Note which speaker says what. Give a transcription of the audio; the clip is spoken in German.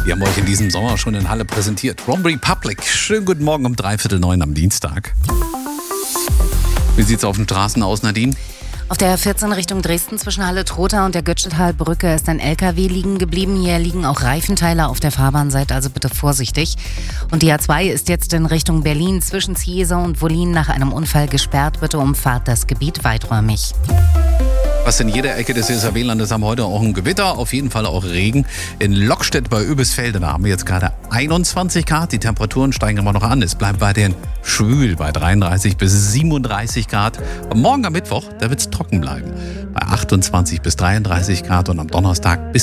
Speaker 1: Die haben wir euch in diesem Sommer schon in Halle präsentiert. Rom Republic, schönen guten Morgen um 8:45 am Dienstag. Wie sieht's auf den Straßen aus, Nadine?
Speaker 2: Auf der 14 Richtung Dresden zwischen Halle-Trotha und der Götzschtalbrücke ist ein LKW liegen geblieben. Hier liegen auch Reifenteile auf der Fahrbahnseite, also bitte vorsichtig. Und die A2 ist jetzt in Richtung Berlin zwischen Ziesau und Wollin nach einem Unfall gesperrt. Bitte umfahrt das Gebiet weiträumig.
Speaker 1: Fast in jeder Ecke des NRW-Landes haben heute auch ein Gewitter, auf jeden Fall auch Regen. In Lockstedt bei Oebisfelde, da haben wir jetzt gerade 21 Grad. Die Temperaturen steigen aber noch an. Es bleibt weiterhin schwül bei 33 bis 37 Grad. Und morgen am Mittwoch, da wird es trocken bleiben. Bei 28 bis 33 Grad und am Donnerstag bis